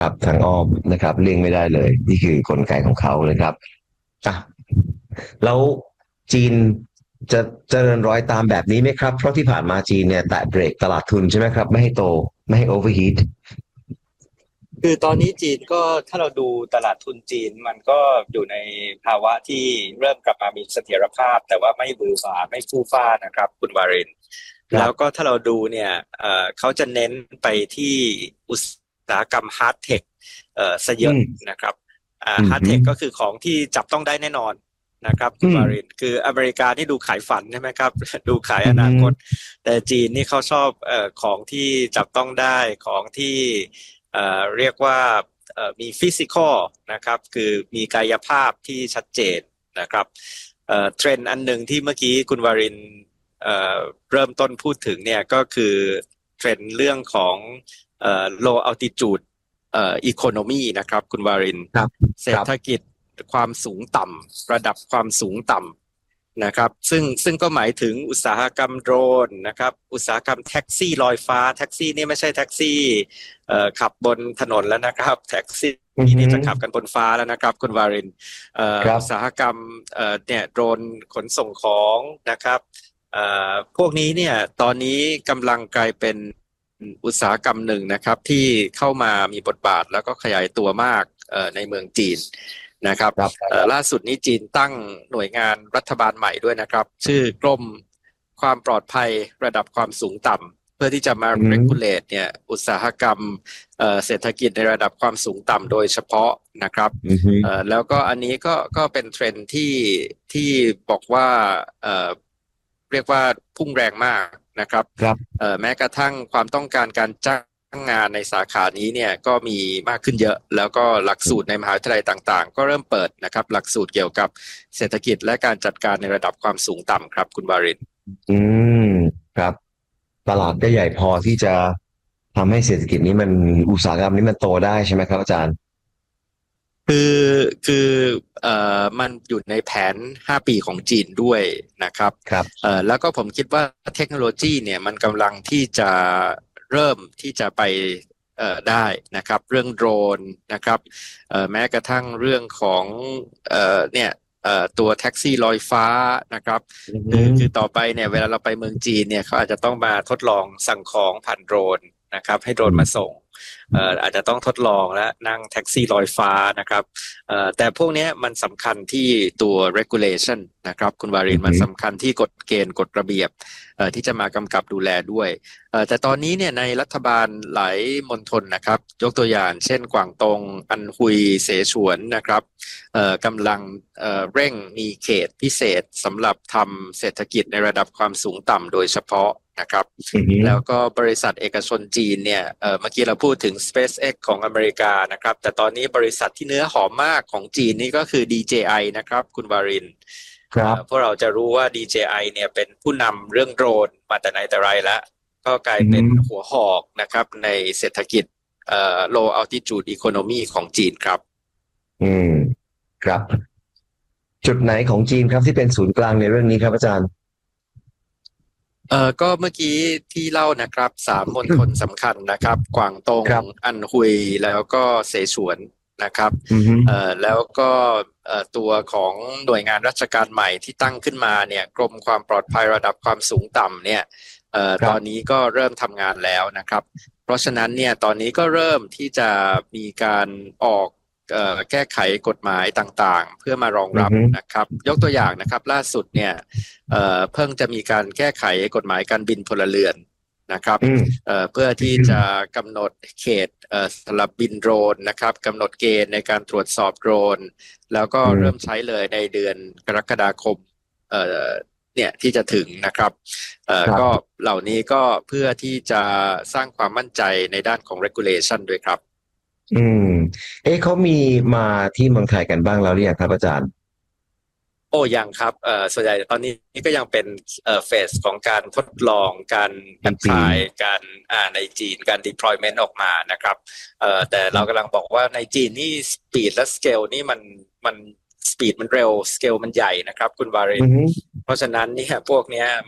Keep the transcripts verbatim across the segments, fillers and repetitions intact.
ครับทางอ้อมนะครับเลี่ยงไม่ได้เลยนี่คือกลไกของเขาเลยครับอ่ะแล้วจีนจะเจริญรอยตามแบบนี้ไหมครับเพราะที่ผ่านมาจีนเนี่ยแตะเบรกตลาดทุนใช่ไหมครับไม่ให้โตไม่ให้โอเวอร์ฮีทคือตอนนี้จีนก็ถ้าเราดูตลาดทุนจีนมันก็อยู่ในภาวะที่เริ่มกลับมามีเสถียรภาพแต่ว่าไม่หวือหวาไม่ฟู่ฟ้านะครับคุณวารินแล้วก็ครับถ้าเราดูเนี่ยเอ่อเขาจะเน้นไปที่อุตสาหกรรมฮาร์ดเทคเอ่อซะเยอะอืมนะครับอ่าอืมอืมฮาร์ดเทคก็คือของที่จับต้องได้แน่นอนนะครับคุอืมณวารินคืออเมริกาที่ดูขายฝันใช่ไหมครับดูขายอือนาคตมแต่จีนนี่เขาชอบเอ่อของที่จับต้องได้ของที่ เอ่อเรียกว่าเอ่อมีฟิสิกอลนะครับคือมีกายภาพที่ชัดเจนนะครับเอ่อเทรนด์อันหนึ่งที่เมื่อกี้คุณวารินเอ่อเริ่มต้นพูดถึงเนี่ยก็คือเทรนด์เรื่องของเอ่อ low altitude เอ่อ economy นะครับคุณวารินครับเศรครับษฐกิจความสูงต่ำระดับความสูงต่ำ นะครับซึ่งซึ่งก็หมายถึงอุตสาหกรรมโดรนนะครับอุตสาหกรรมแท็กซี่ลอยฟ้าแท็กซี่นี่ไม่ใช่แท็กซี่เอ่อขับบนถนนแล้วนะครับแท็กซี่อืนี่จะขับมกันบนฟ้าแล้วนะครับคุณวารินเอ่อครับอุตสาหกรรมเอ่อเนี่ยโดรนขนส่งของนะครับเอ่อพวกนี้เนี่ยตอนนี้กำลังกลายเป็นอุตสาหกรรมหนึ่งนะครับที่เข้ามามีบทบาทแล้วก็ขยายตัวมากเอ่อในเมืองจีนนะครับครับเอ่อล่าสุดนี้จีนตั้งหน่วยงานรัฐบาลใหม่ด้วยนะครับชื่อกรมความปลอดภัยระดับความสูงต่ำเพื่อที่จะมาอืม regulate เนี่ยอุตสาหกรรมเอ่อเศรษฐกิจในระดับความสูงต่ำโดยเฉพาะนะครับอืมเอ่อแล้วก็อันนี้ก็ก็เป็นเทรนด์ที่ที่บอกว่าเอ่อเรียกว่าพุ่งแรงมากนะครับครับเอ่อแม้กระทั่งความต้องการการจ้างงานในสาขานี้เนี่ยก็มีมากขึ้นเยอะแล้วก็หลักสูตรในมหาวิทยาลัยต่างๆก็เริ่มเปิดนะครับหลักสูตรเกี่ยวกับเศรษฐกิจและการจัดการในระดับความสูงต่ำครับคุณวารินอืมครับตลาดก็ใหญ่พอที่จะทำให้เศรษฐกิจนี้มันอุตสาหกรรมนี้มันโตได้ใช่ไหมครับอาจารย์คือคือเอ่อมันอยู่ในแผนห้าปีของจีนด้วยนะครับครับเอ่อแล้วก็ผมคิดว่าเทคโนโลยีเนี่ยมันกำลังที่จะเริ่มที่จะไปเอ่อได้นะครับเรื่องโดรนนะครับเอ่อแม้กระทั่งเรื่องของเอ่อเนี่ยเอ่อตัวแท็กซี่ลอยฟ้านะครับอืคือคือมต่อไปเนี่ยเวลาเราไปเมืองจีนเนี่ยเขาอาจจะต้องมาทดลองสั่งของผ่านโดรนนะครับให้โดรอืมนมาส่ง เอ่ออาจจะต้องทดลองและนั่งแท็กซี่ลอยฟ้านะครับเอ่อแต่พวกนี้มันสำคัญที่ตัว regulation นะครับคุณวารินมันอืมสำคัญที่กฎเกณฑ์กฎระเบียบเอ่อที่จะมากำกับดูแลด้วยเอ่อแต่ตอนนี้เนี่ยในรัฐบาลหลายมณฑลนะครับยกตัวอย่างเช่นกวางตงอันฮุยเสฉวนนะครับเอ่อกำลังเอ่อเร่งมีเขตพิเศษสำหรับทำเศรษฐกิจในระดับความสูงต่ำโดยเฉพาะนะครับอืแล้วมก็บริษัทเอกชนจีนเนี่ยเอ่อเมื่อกี้เราพูดถึง SpaceX ของอเมริกานะครับแต่ตอนนี้บริษัทที่เนื้อหอมมากของจีนนี่ก็คือ ดี เจ ไอ นะครับคุณวารินเอ่อพวกครับเราจะรู้ว่า ดี เจ ไอ เนี่ยเป็นผู้นำเรื่องโดรนมาแต่ไหนแต่ไรแล้วก็กลายอืเป็นมหัวหอกนะครับในเศรษฐกิจเอ่อ low altitude economy ของจีนครับอืมครับจุดไหนของจีนครับที่เป็นศูนย์กลางในเรื่องนี้ครับอาจารย์เอ่อก็เมื่อกี้ที่เล่านะครับสามมณฑลสำคัญนะครับกวางตงครับอันฮุยแล้วก็เสฉวนนะครับอืมเอ่อแล้วก็เอ่อตัวของหน่วยงานราชการใหม่ที่ตั้งขึ้นมาเนี่ยกรมความปลอดภัยระดับความสูงต่ำเนี่ยเอ่อตอนครับนี้ก็เริ่มทำงานแล้วนะครับเพราะฉะนั้นเนี่ยตอนนี้ก็เริ่มที่จะมีการออกเอ่อแก้ไขกฎหมายต่างๆเพื่อมารองรับอืมนะครับยกตัวอย่างนะครับล่าสุดเนี่ย เอ่อเพิ่งจะมีการแก้ไขกฎหมายการบินพลเรือนนะครับอืมเอ่อเพื่อที่จะกำหนดเขตเอ่อสำหรับบินโดรนนะครับกำหนดเกณฑ์ในการตรวจสอบโดรนแล้วก็อืมเริ่มใช้เลยในเดือนกรกฎาคมเอ่อเนี่ยที่จะถึงนะครับเอ่อก็ครับเหล่านี้ก็เพื่อที่จะสร้างความมั่นใจในด้านของ regulation ด้วยครับอืมเอ๊ะเขามีมาที่เมืองไทยกันบ้างแล้วหรือยังครับอาจารย์โอ้ยังครับเอ่อส่วนใหญ่ตอนนี้ก็ยังเป็นเอ่อเฟสของการทดลองการในจีน apply การอ่าในจีนการ deployment ออกมานะครับเอ่อแต่เรากำลังบอกว่าในจีนนี่ speed และ scale นี่มันมัน speed มันเร็ว scale มันใหญ่นะครับคุณวารินอืมเพราะฉะนั้นเนี่ยพวกเนี้ยมัน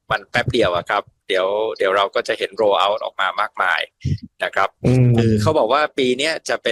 มันแป๊บเดียวอะครับเดี๋ยวเดี๋ยวเราก็จะเห็น roll out ออกมามากมายนะครับอืมคือเขาบอกว่าปีเนี้ยจะเป็น